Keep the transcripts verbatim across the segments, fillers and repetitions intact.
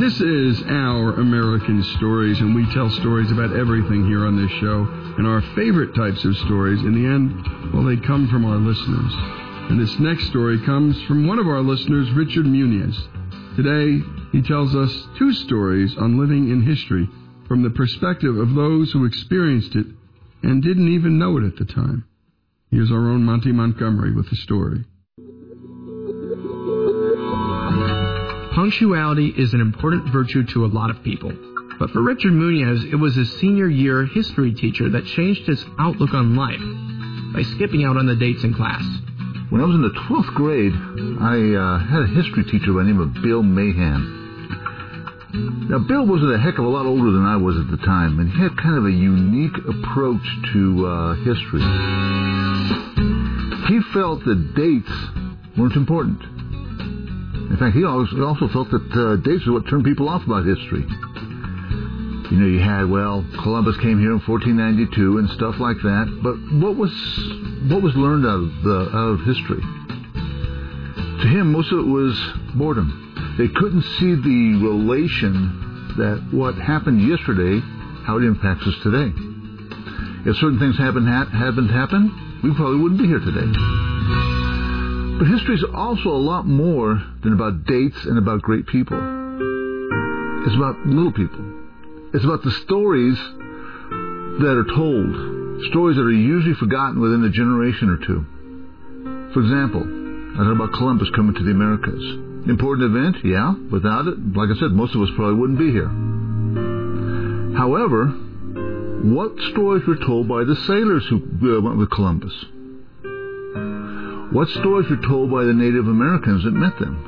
This is Our American Stories, and we tell stories about everything here on this show. And our favorite types of stories, in the end, well, they come from our listeners. And this next story comes from one of our listeners, Richard Muniz. Today, he tells us two stories on living in history from the perspective of those who experienced it and didn't even know it at the time. Here's our own Monty Montgomery with the story. Punctuality is an important virtue to a lot of people. But for Richard Muniz, it was his senior year history teacher that changed his outlook on life by skipping out on the dates in class. When I was in the twelfth grade, I uh, had a history teacher by the name of Bill Mahan. Now, Bill wasn't a heck of a lot older than I was at the time, and he had kind of a unique approach to uh, history. He felt that dates weren't important. In fact, he also felt that uh, dates are what turned people off about history. You know, you had, well, Columbus came here in fourteen ninety-two and stuff like that, but what was what was learned out of, the, out of history? To him, most of it was boredom. They couldn't see the relation that what happened yesterday, how it impacts us today. If certain things haven't, ha- haven't happened, we probably wouldn't be here today. But history is also a lot more than about dates and about great people. It's about little people. It's about the stories that are told, stories that are usually forgotten within a generation or two. For example, I talk about Columbus coming to the Americas. Important event, yeah. Without it, like I said, most of us probably wouldn't be here. However, what stories were told by the sailors who uh, went with Columbus? What stories were told by the Native Americans that met them?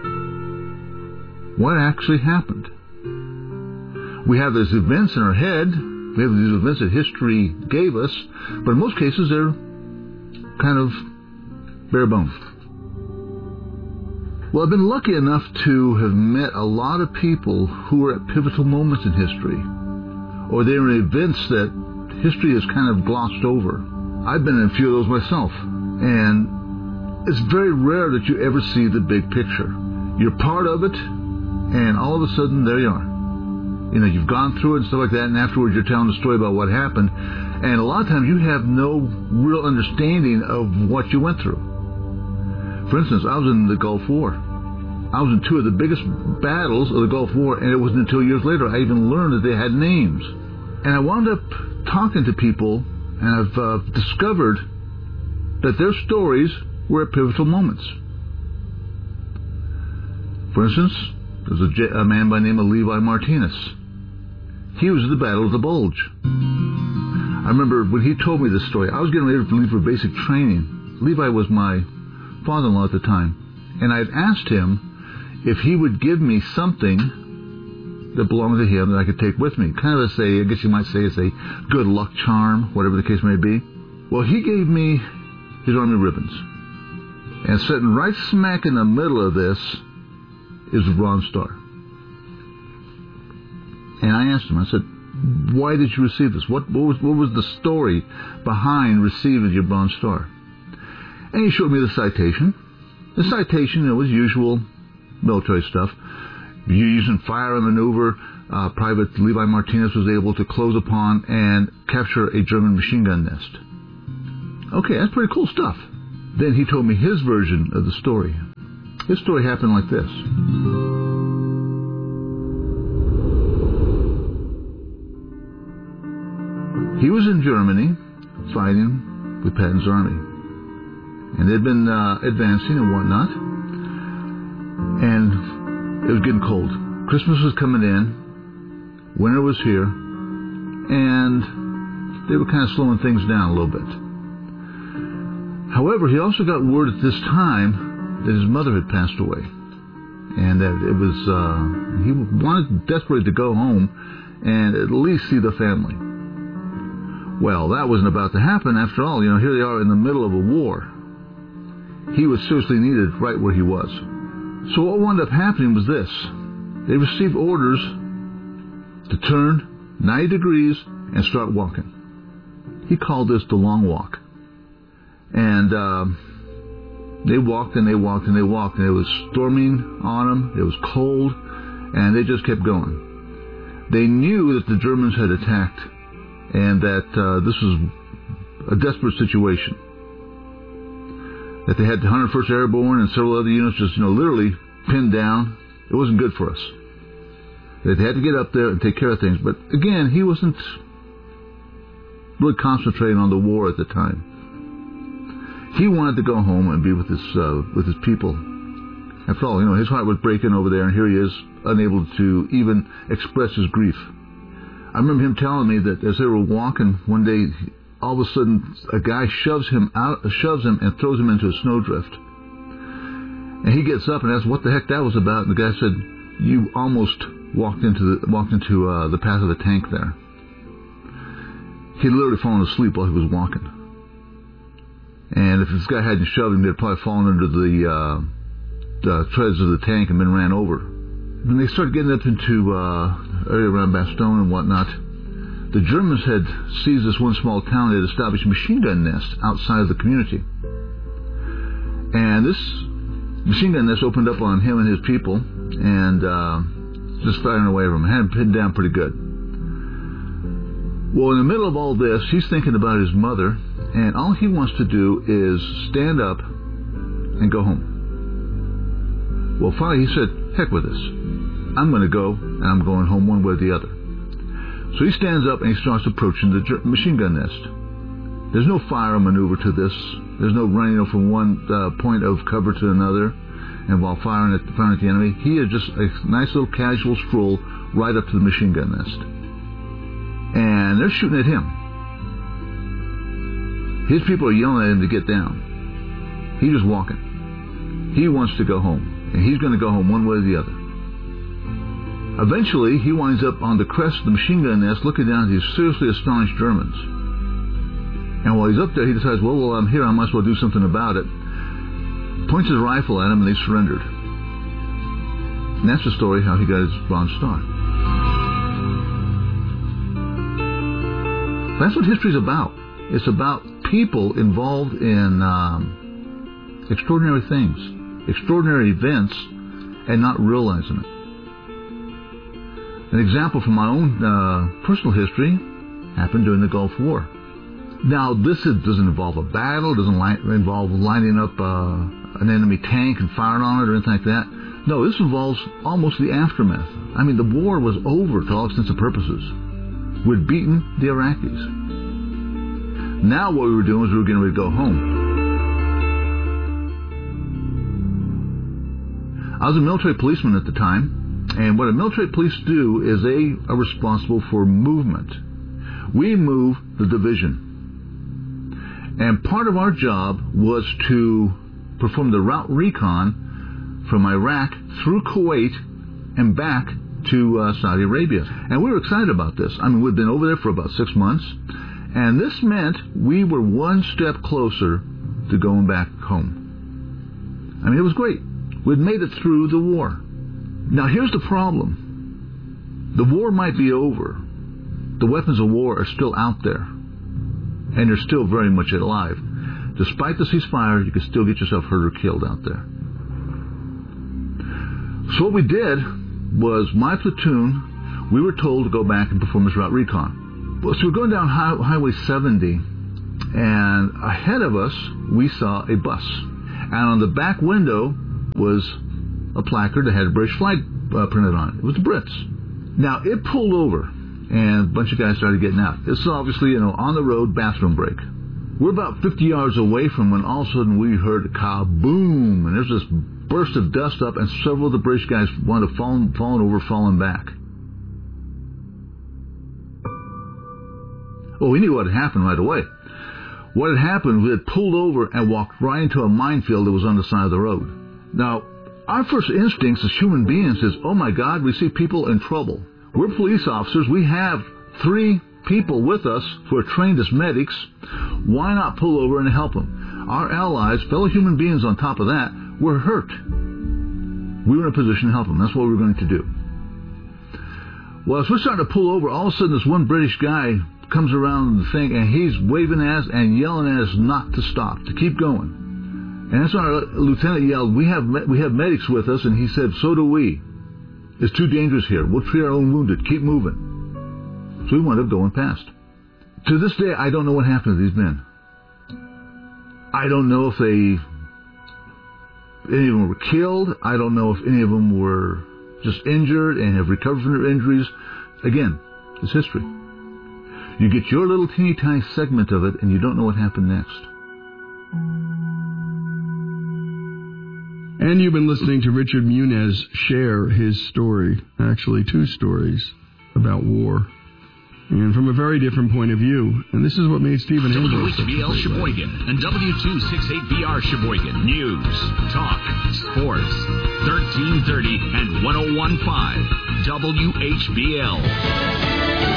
What actually happened? We have these events in our head. We have these events that history gave us, but in most cases they're kind of bare bones. Well, I've been lucky enough to have met a lot of people who were at pivotal moments in history, or they were in events that history has kind of glossed over. I've been in a few of those myself, and it's very rare that you ever see the big picture. You're part of it, and all of a sudden, there you are. You know, you've gone through it and stuff like that, and afterwards you're telling a story about what happened, and a lot of times you have no real understanding of what you went through. For instance, I was in the Gulf War. I was in two of the biggest battles of the Gulf War, and it wasn't until years later I even learned that they had names. And I wound up talking to people, and I've uh, discovered that their stories were at pivotal moments. For instance, there's a, J- a man by the name of Levi Martinez. He was at the Battle of the Bulge. I remember when he told me this story, I was getting ready to leave for basic training. Levi was my father-in-law at the time, and I had asked him if he would give me something that belonged to him that I could take with me. Kind of a, say, I guess you might say it's a good luck charm, whatever the case may be. Well, he gave me his army ribbons. And sitting right smack in the middle of this is the Bronze Star. And I asked him, I said, why did you receive this? What, what, was, what was the story behind receiving your Bronze Star? And he showed me the citation. The citation, you know, was usual military stuff. Using fire and maneuver, uh, Private Levi Martinez was able to close upon and capture a German machine gun nest. Okay, that's pretty cool stuff. Then he told me his version of the story. His story happened like this. He was in Germany fighting with Patton's army. And they'd been uh, advancing and whatnot. And it was getting cold. Christmas was coming in. Winter was here. And they were kind of slowing things down a little bit. However, he also got word at this time that his mother had passed away. And that it was, uh, he wanted desperately to go home and at least see the family. Well, that wasn't about to happen after all. You know, here they are in the middle of a war. He was seriously needed right where he was. So what wound up happening was this. They received orders to turn ninety degrees and start walking. He called this the long walk. And uh, they walked and they walked and they walked. And it was storming on them. It was cold. And they just kept going. They knew that the Germans had attacked and that uh, this was a desperate situation. That they had the one hundred first Airborne and several other units just, you know, literally pinned down. It wasn't good for us. That they had to get up there and take care of things. But again, he wasn't really concentrating on the war at the time. He wanted to go home and be with his uh, with his people. After all, you know, his heart was breaking over there, and here he is, unable to even express his grief. I remember him telling me that as they were walking one day, all of a sudden a guy shoves him out, shoves him and throws him into a snowdrift. And he gets up and asks what the heck that was about. And the guy said, "You almost walked into the walked into uh, the path of a tank there." He'd literally fallen asleep while he was walking. And if this guy hadn't shoved him, they'd probably fallen under the, uh, the treads of the tank and been ran over. When they started getting up into uh, area around Bastogne and whatnot, the Germans had seized this one small town. They had established a machine gun nest outside of the community. And this machine gun nest opened up on him and his people, and uh, just firing away from him. Had him pinned down pretty good. Well, in the middle of all this, he's thinking about his mother, and all he wants to do is stand up and go home. Well, finally he said, heck with this. I'm going to go, and I'm going home one way or the other. So he stands up and he starts approaching the machine gun nest. There's no fire maneuver to this. There's no running from one uh, point of cover to another, and while firing at, firing at the enemy, he is just a nice little casual stroll right up to the machine gun nest. And they're shooting at him. His people are yelling at him to get down. He's just walking. He wants to go home, and he's going to go home one way or the other. Eventually, he winds up on the crest of the machine gun nest looking down at these seriously astonished Germans. And while he's up there, he decides, well, well, I'm here, I might as well do something about it. Points his rifle at them, and they surrendered. And that's the story how he got his Bronze Star. That's what history's about. It's about people involved in um, extraordinary things, extraordinary events, and not realizing it. An example from my own uh, personal history happened during the Gulf War. Now, this is, doesn't involve a battle, doesn't li- involve lining up uh, an enemy tank and firing on it or anything like that. No, this involves almost the aftermath. I mean, the war was over to all intents and purposes. We'd beaten the Iraqis. Now what we were doing was we were getting ready to go home. I was a military policeman at the time. And what a military police do is they are responsible for movement. We move the division. And part of our job was to perform the route recon from Iraq through Kuwait and back to uh, Saudi Arabia. And we were excited about this. I mean, we'd been over there for about six months. And this meant we were one step closer to going back home. I mean, it was great. We'd made it through the war. Now, here's the problem. The war might be over. The weapons of war are still out there. And they're still very much alive. Despite the ceasefire, you can still get yourself hurt or killed out there. So what we did was, my platoon, we were told to go back and perform this route recon. Well, so we're going down high, Highway seventy, and ahead of us, we saw a bus. And on the back window was a placard that had a British flag uh, printed on it. It was the Brits. Now, it pulled over, and a bunch of guys started getting out. This is obviously, you know, on the road bathroom break. We're about fifty yards away from when all of a sudden we heard a kaboom, and there's this burst of dust up, and several of the British guys wound up falling, falling over, falling back. Well, we knew what had happened right away. What had happened, we had pulled over and walked right into a minefield that was on the side of the road. Now, our first instincts as human beings is, oh my God, we see people in trouble. We're police officers. We have three people with us who are trained as medics. Why not pull over and help them? Our allies, fellow human beings on top of that, were hurt. We were in a position to help them. That's what we were going to do. Well, as we're starting to pull over, all of a sudden this one British guy comes around the thing, and he's waving at us and yelling at us not to stop, to keep going. And that's when our lieutenant yelled, we have we have medics with us, and he said, so do we. It's too dangerous here. We'll treat our own wounded. Keep moving. So we wound up going past. To this day, I don't know what happened to these men. I don't know if they, any of them were killed. I don't know if any of them were just injured and have recovered from their injuries. Again, it's history. You get your little teeny tiny segment of it, and you don't know what happened next. And you've been listening to Richard Muniz share his story, actually two stories, about war. And from a very different point of view. And this is what made Stephen Angel W H B L Sheboygan and W two sixty-eight B R Sheboygan. News, talk, sports, thirteen thirty and one oh one point five W H B L.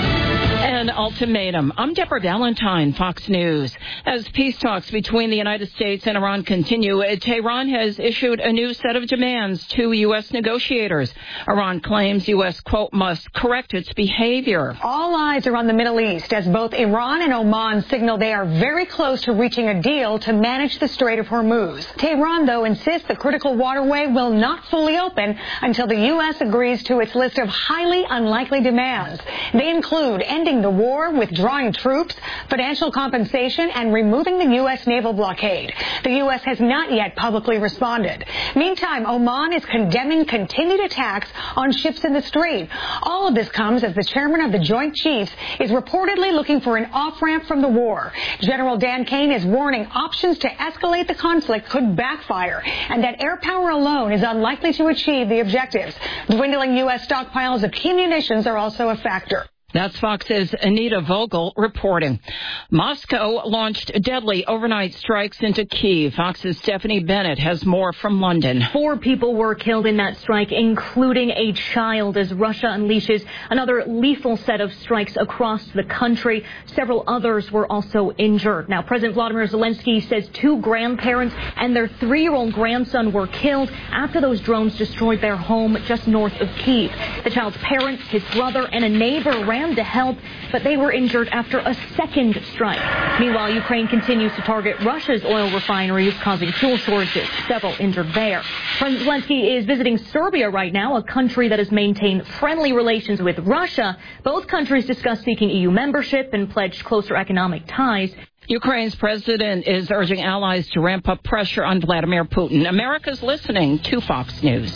An ultimatum. I'm Deborah Valentine, Fox News. As peace talks between the United States and Iran continue, Tehran has issued a new set of demands to U S negotiators. Iran claims U S, quote, must correct its behavior. All eyes are on the Middle East as both Iran and Oman signal they are very close to reaching a deal to manage the Strait of Hormuz. Tehran, though, insists the critical waterway will not fully open until the U S agrees to its list of highly unlikely demands. They include ending the war, withdrawing troops, financial compensation, and removing the U S naval blockade. The U S has not yet publicly responded. Meantime, Oman is condemning continued attacks on ships in the strait. All of this comes as the chairman of the Joint Chiefs is reportedly looking for an off-ramp from the war. General Dan Kane is warning options to escalate the conflict could backfire, and that air power alone is unlikely to achieve the objectives. Dwindling U S stockpiles of key munitions are also a factor. That's Fox's Anita Vogel reporting. Moscow launched deadly overnight strikes into Kyiv. Fox's Stephanie Bennett has more from London. Four people were killed in that strike, including a child, as Russia unleashes another lethal set of strikes across the country. Several others were also injured. Now, President Vladimir Zelensky says two grandparents and their three-year-old grandson were killed after those drones destroyed their home just north of Kyiv. The child's parents, his brother, and a neighbor ran to help, but they were injured after a second strike. Meanwhile, Ukraine continues to target Russia's oil refineries, causing fuel shortages. Several injured there. President Zelensky is visiting Serbia right now, a country that has maintained friendly relations with Russia. Both countries discussed seeking E U membership and pledged closer economic ties. Ukraine's president is urging allies to ramp up pressure on Vladimir Putin. America's listening to Fox News.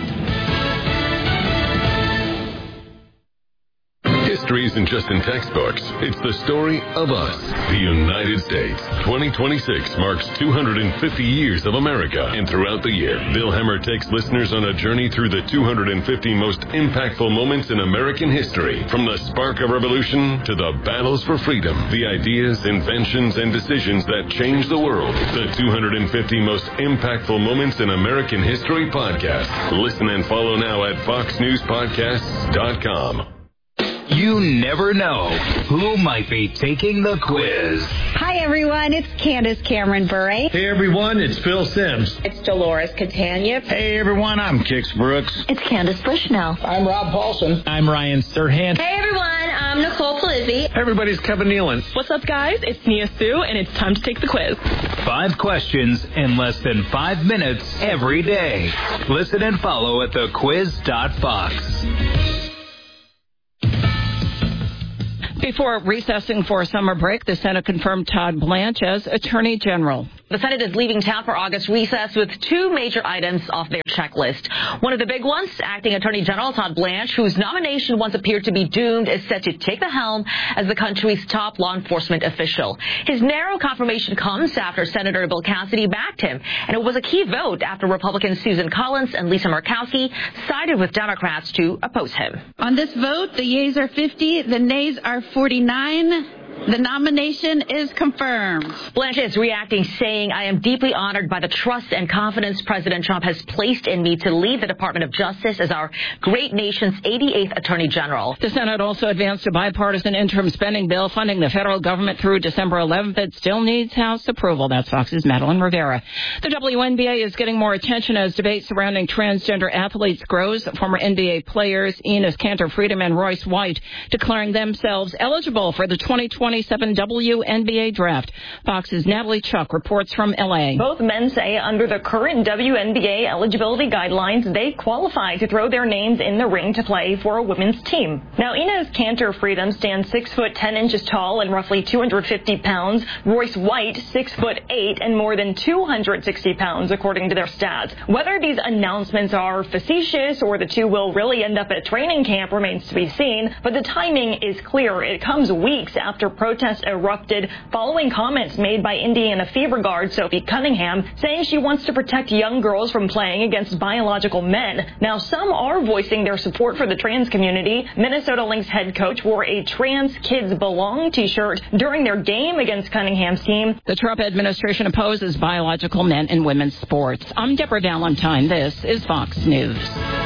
History isn't just in textbooks. It's the story of us, the United States. twenty twenty-six marks two hundred fifty years of America, and throughout the year, Bill Hemmer takes listeners on a journey through the two hundred fifty most impactful moments in American history. From the spark of revolution to the battles for freedom, the ideas, inventions, and decisions that changed the world. The two hundred fifty most impactful moments in American history podcast. Listen and follow now at fox news podcasts dot com. You never know who might be taking the quiz. Hi, everyone. It's Candace Cameron Bure. Hey, everyone. It's Phil Sims. It's Dolores Catania. Hey, everyone. I'm Kix Brooks. It's Candace Bushnell. I'm Rob Paulson. I'm Ryan Serhan. Hey, everyone. I'm Nicole Polizzi. Hey, everybody's Kevin Nealon. What's up, guys? It's Nia Sue, and it's time to take the quiz. Five questions in less than five minutes every day. Listen and follow at the quiz dot fox. Before recessing for a summer break, the Senate confirmed Todd Blanche as Attorney General. The Senate is leaving town for August recess with two major items off their checklist. One of the big ones, acting Attorney General Todd Blanche, whose nomination once appeared to be doomed, is set to take the helm as the country's top law enforcement official. His narrow confirmation comes after Senator Bill Cassidy backed him, and it was a key vote after Republicans Susan Collins and Lisa Murkowski sided with Democrats to oppose him. On this vote, the yeas are fifty, the nays are forty-nine. The nomination is confirmed. Blanche is reacting, saying, I am deeply honored by the trust and confidence President Trump has placed in me to lead the Department of Justice as our great nation's eighty-eighth Attorney General. The Senate also advanced a bipartisan interim spending bill funding the federal government through December eleventh. It still needs House approval. That's Fox's Madeline Rivera. The W N B A is getting more attention as debate surrounding transgender athletes grows. Former N B A players Enes Kanter Freedom and Royce White declaring themselves eligible for the twenty twenty twenty-seven W N B A Draft. Fox's Natalie Chuck reports from L A. Both men say under the current W N B A eligibility guidelines, they qualify to throw their names in the ring to play for a women's team. Now, Inez Cantor Freedom stands six foot ten inches tall and roughly two hundred fifty pounds. Royce White, six foot eight and more than two hundred sixty pounds, according to their stats. Whether these announcements are facetious or the two will really end up at training camp remains to be seen, but the timing is clear. It comes weeks after protests erupted following comments made by Indiana Fever guard Sophie Cunningham saying she wants to protect young girls from playing against biological men. Now, some are voicing their support for the trans community. Minnesota Lynx head coach wore a Trans Kids Belong t-shirt during their game against Cunningham's team. The Trump administration opposes biological men in women's sports. I'm Deborah Valentine. This is Fox News.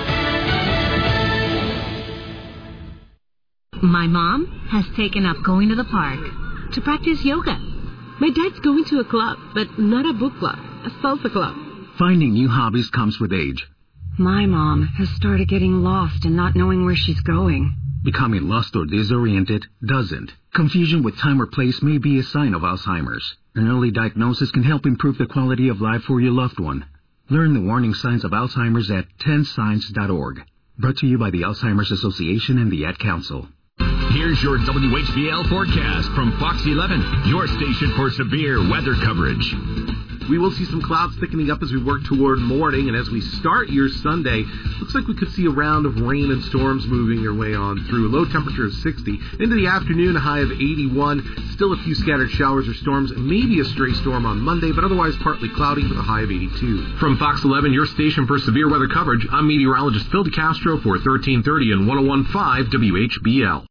My mom has taken up going to the park to practice yoga. My dad's going to a club, but not a book club, a salsa club. Finding new hobbies comes with age. My mom has started getting lost and not knowing where she's going. Becoming lost or disoriented doesn't. Confusion with time or place may be a sign of Alzheimer's. An early diagnosis can help improve the quality of life for your loved one. Learn the warning signs of Alzheimer's at ten signs dot org. Brought to you by the Alzheimer's Association and the Ad Council. Here's your W H B L forecast from Fox eleven, your station for severe weather coverage. We will see some clouds thickening up as we work toward morning, and as we start your Sunday, looks like we could see a round of rain and storms moving their way on through. Low temperature of sixty. Into the afternoon, a high of eighty-one. Still a few scattered showers or storms, maybe a stray storm on Monday, but otherwise partly cloudy with a high of eighty-two. From Fox eleven, your station for severe weather coverage, I'm meteorologist Phil DeCastro for thirteen thirty and one oh one point five W H B L.